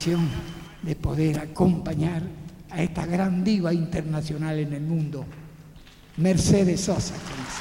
satisfacción de poder acompañar a esta gran diva internacional en el mundo, Mercedes Sosa.